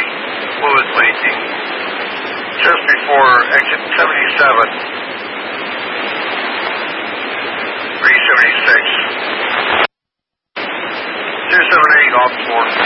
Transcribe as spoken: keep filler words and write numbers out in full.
fluid leaking. Just before exit seventy-seven, three seventy-six. two seven eight, off four.